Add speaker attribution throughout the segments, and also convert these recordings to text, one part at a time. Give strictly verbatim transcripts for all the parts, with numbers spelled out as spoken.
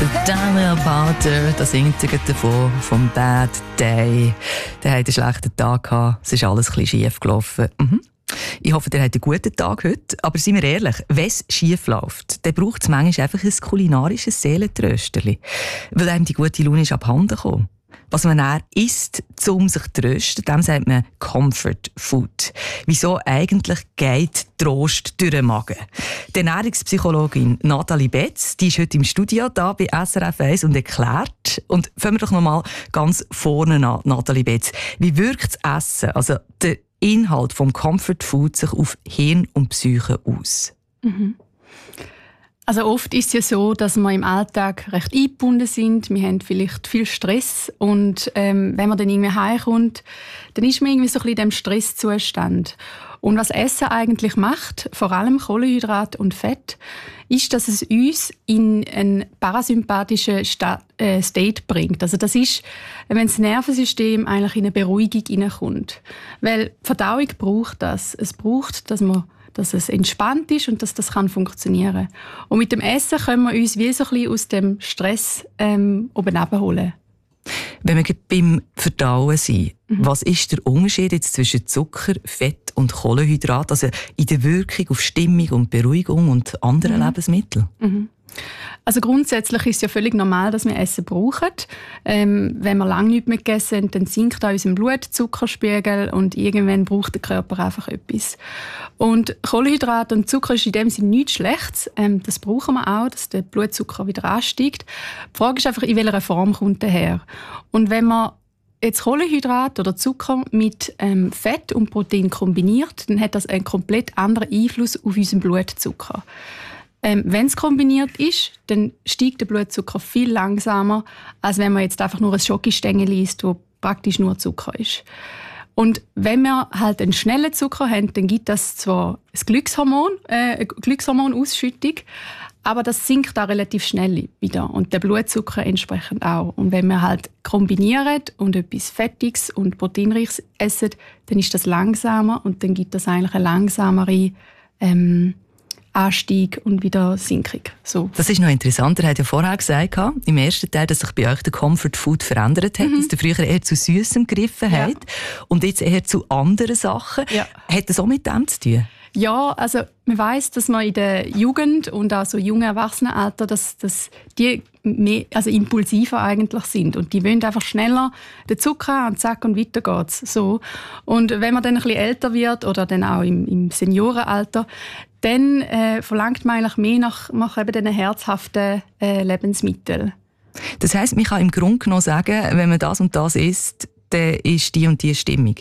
Speaker 1: Der Daniel Powter, das singt davon, vom Bad Day. Der hat einen schlechten Tag gehabt, es ist alles ein bisschen schief gelaufen. Mhm. Ich hoffe, der hat einen guten Tag heute. Aber seien wir ehrlich, wenn es schief läuft, dann braucht es manchmal einfach ein kulinarisches Seelentrösterli. Weil einem die gute Laune ist abhanden kommt. Was man dann isst, um sich zu trösten, dem sagt man Comfort Food. Wieso eigentlich geht Trost durch den Magen? Die Ernährungspsychologin Nathalie Betz, die ist heute im Studio da bei S R F eins und erklärt. Und fangen wir doch noch mal ganz vorne an, Nathalie Betz. Wie wirkt das Essen, also der Inhalt vom Comfort Food, sich auf Hirn und Psyche aus?
Speaker 2: Mhm. Also oft ist es ja so, dass wir im Alltag recht eingebunden sind. Wir haben vielleicht viel Stress und ähm, wenn man dann irgendwie heimkommt, dann ist man irgendwie so ein bisschen in diesem Stresszustand. Und was Essen eigentlich macht, vor allem Kohlenhydrat und Fett, ist, dass es uns in einen parasympathischen Sta- äh, State bringt. Also das ist, wenn das Nervensystem eigentlich in eine Beruhigung hineinkommt. Weil die Verdauung braucht das. Es braucht, dass man dass es entspannt ist und dass das kann funktionieren. Und mit dem Essen können wir uns wie so ein bisschen aus dem Stress ähm, oben runterholen.
Speaker 1: Wenn wir beim Verdauen sind, mhm. was ist der Unterschied jetzt zwischen Zucker, Fett und Kohlenhydrat, also in der Wirkung auf Stimmung und Beruhigung und anderen mhm. Lebensmitteln?
Speaker 2: Mhm. Also grundsätzlich ist es ja völlig normal, dass wir Essen brauchen. Ähm, wenn wir lange nichts mehr gegessen haben, dann sinkt auch unser Blutzuckerspiegel und irgendwann braucht der Körper einfach etwas. Und Kohlenhydrate und Zucker ist in dem Sinne nichts Schlechtes. Ähm, das brauchen wir auch, dass der Blutzucker wieder ansteigt. Die Frage ist einfach, in welcher Form kommt der her? Und wenn man jetzt Kohlenhydrat oder Zucker mit ähm, Fett und Protein kombiniert, dann hat das einen komplett anderen Einfluss auf unseren Blutzucker. Ähm, wenn es kombiniert ist, dann steigt der Blutzucker viel langsamer, als wenn man jetzt einfach nur ein Schokostängel isst, wo praktisch nur Zucker ist. Und wenn wir halt einen schnellen Zucker haben, dann gibt das zwar ein Glückshormon, äh, eine Glückshormonausschüttung, aber das sinkt auch relativ schnell wieder und der Blutzucker entsprechend auch. Und wenn wir halt kombinieren und etwas Fettiges und Proteinreiches essen, dann ist das langsamer und dann gibt das eigentlich eine langsamere ähm, Anstieg und wieder Sinkung. So.
Speaker 1: Das ist noch interessant. Er hat ja vorher gesagt, im ersten Teil, dass sich bei euch der Comfort Food verändert hat, mhm. dass ihr früher eher zu Süßem gegriffen ja. habt und jetzt eher zu anderen Sachen. Ja. Hat das auch mit dem zu tun?
Speaker 2: Ja, also man weiss, dass man in der Jugend und auch so jungen Erwachsenenalter, dass, dass die mehr, also impulsiver eigentlich sind und die wollen einfach schneller den Zucker haben und zack und weiter geht's. So. Und wenn man dann ein bisschen älter wird oder dann auch im, im Seniorenalter, dann äh, verlangt man eigentlich mehr nach, nach eben diesen herzhaften äh, Lebensmitteln.
Speaker 1: Das heisst, man kann im Grunde genommen sagen, wenn man das und das isst, dann ist die und die Stimmung.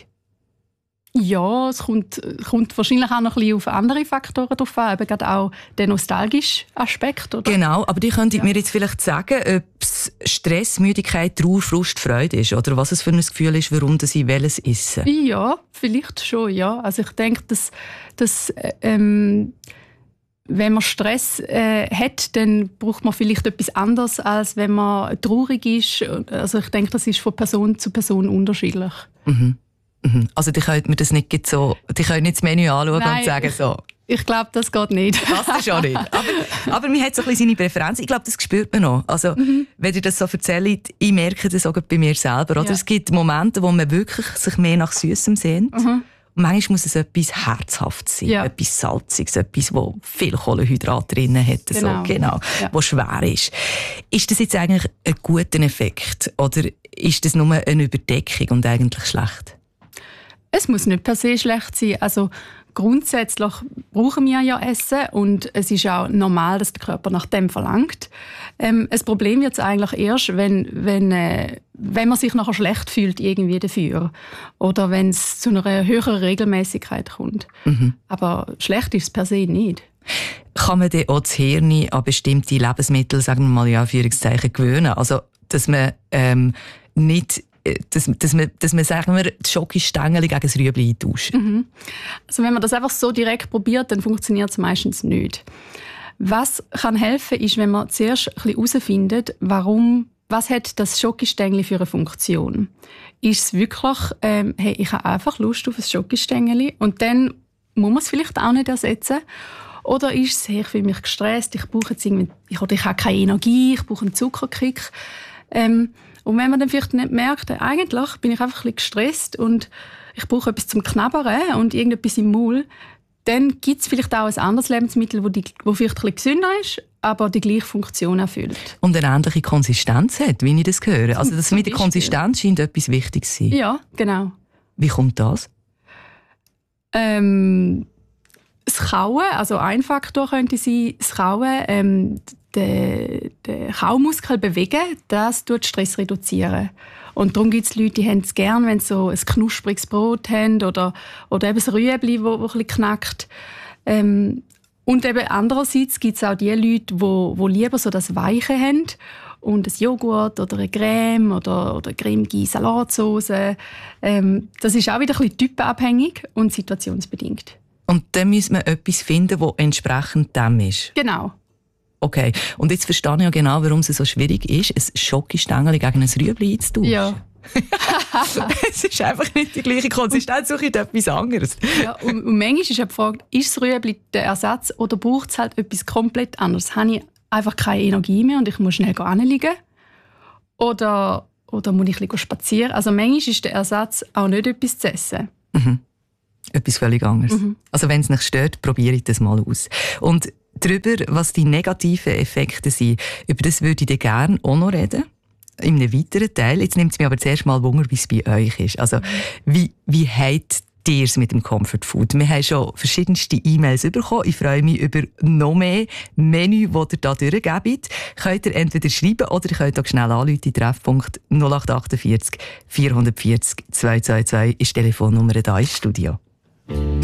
Speaker 2: Ja, es kommt, kommt wahrscheinlich auch noch ein bisschen auf andere Faktoren drauf an, eben gerade auch der nostalgische Aspekt. Oder?
Speaker 1: Genau, aber die könntet ja. mir jetzt vielleicht sagen, ob es Stress, Müdigkeit, Trauer, Frust, Freude ist oder was es für ein Gefühl ist, warum sie welches essen.
Speaker 2: Ja, vielleicht schon, ja. Also ich denke, dass, dass ähm, wenn man Stress äh, hat, dann braucht man vielleicht etwas anderes, als wenn man traurig ist. Also ich denke, das ist von Person zu Person unterschiedlich.
Speaker 1: Mhm. Also die können mir das nicht so, die können nicht das Menü anschauen Nein, und sagen so.
Speaker 2: Ich, ich glaube, das geht nicht.
Speaker 1: Das ist auch nicht. Aber, aber man hat so ein bisschen seine Präferenz. Ich glaube, das spürt man noch. Also mhm. wenn ihr das so erzählt, ich merke das auch bei mir selber. Oder? Ja. Es gibt Momente, wo man wirklich sich mehr nach Süßem sehnt. Mhm. Und manchmal muss es etwas Herzhaftes sein, ja. etwas Salziges, etwas, das viel Kohlenhydrat drin hat, genau. So, genau, ja. was schwer ist. Ist das jetzt eigentlich ein guter Effekt oder ist das nur eine Überdeckung und eigentlich schlecht?
Speaker 2: Es muss nicht per se schlecht sein. Also grundsätzlich brauchen wir ja Essen und es ist auch normal, dass der Körper nach dem verlangt. Ähm, das Problem wird es eigentlich erst, wenn, wenn, äh, wenn man sich nachher schlecht fühlt irgendwie dafür oder wenn es zu einer höheren Regelmäßigkeit kommt. Mhm. Aber schlecht ist es per se nicht.
Speaker 1: Kann man dann auch das Hirn an bestimmte Lebensmittel, sagen wir mal in Anführungszeichen, gewöhnen? Also, dass man ähm, nicht Dass, dass, man, dass man, sagen wir, die Schokostängel gegen das Rüebli eintauscht.
Speaker 2: Mhm. Also wenn man das einfach so direkt probiert, dann funktioniert es meistens nicht. Was kann helfen, ist, wenn man zuerst ein bisschen herausfindet, warum, was hat das Schokostängel für eine Funktion? Ist es wirklich, ähm, hey, ich habe einfach Lust auf ein Schokostängel und dann muss man es vielleicht auch nicht ersetzen. Oder ist es, hey, ich fühle mich gestresst, ich brauche jetzt irgendwie, ich, oder ich habe keine Energie, ich brauche einen Zuckerkick. Ähm, und wenn man dann vielleicht nicht merkt, eigentlich bin ich einfach ein bisschen gestresst und ich brauche etwas zum Knabbern und irgendetwas im Maul, dann gibt es vielleicht auch ein anderes Lebensmittel, das vielleicht ein bisschen gesünder ist, aber die gleiche Funktion erfüllt.
Speaker 1: Und eine ähnliche Konsistenz hat, wie ich das höre. Also das mit der Konsistenz scheint etwas Wichtiges zu sein.
Speaker 2: Ja, genau.
Speaker 1: Wie kommt das?
Speaker 2: Ähm, das Kauen, also ein Faktor könnte sein, das Kauen, ähm, den, den Kaumuskel bewegen, das tut Stress reduzieren. Und darum gibt es Leute, die haben es gerne, wenn sie so ein knuspriges Brot haben oder, oder eben das Rüebli, das ein bisschen knackt. Ähm, und eben andererseits gibt es auch die Leute, die, die lieber so das Weiche haben und ein Joghurt oder eine Creme oder, oder cremige Salatsauce. Ähm, das ist auch wieder ein bisschen typenabhängig und situationsbedingt.
Speaker 1: Und dann muss man etwas finden, das entsprechend dem ist?
Speaker 2: Genau.
Speaker 1: Okay, und jetzt verstehe ich ja genau, warum es so schwierig ist, ein Schokistängel gegen ein Rüebli einzutauschen.
Speaker 2: Ja.
Speaker 1: Es ist einfach nicht die gleiche Konsistenz, suche ich etwas anderes.
Speaker 2: Ja, und, und manchmal ist die Frage, ist das Rüebli der Ersatz oder braucht es halt etwas komplett anderes? Habe ich einfach keine Energie mehr und ich muss schnell hinlegen? Oder, oder muss ich ein bisschen spazieren? Also manchmal ist der Ersatz auch nicht etwas zu essen.
Speaker 1: Mhm. Etwas völlig anderes. Mhm. Also wenn es nicht stört, probiere ich das mal aus. Und darüber, was die negativen Effekte sind, über das würde ich dir gerne auch noch reden. In einem weiteren Teil. Jetzt nimmt es mich aber zuerst mal Wunder, wie es bei euch ist. Also, wie, wie habt ihr es mit dem Comfort Food? Wir haben schon verschiedenste E-Mails bekommen. Ich freue mich über noch mehr Menü, die ihr da durchgebt. Könnt ihr entweder schreiben oder ihr könnt auch schnell anrufen. Treffpunkt null acht achtundvierzig vierhundertvierzig zweihundertzweiundzwanzig ist die Telefonnummer da ins Studio.